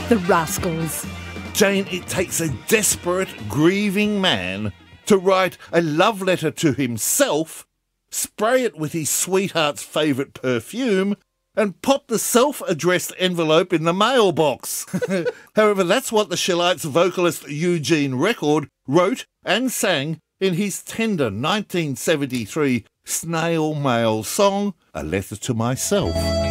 The rascals. Jane, it takes a desperate, grieving man to write a love letter to himself, spray it with his sweetheart's favourite perfume, and pop the self-addressed envelope in the mailbox. However, that's what the Shellites' vocalist Eugene Record wrote and sang in his tender 1973 snail mail song, A Letter to Myself.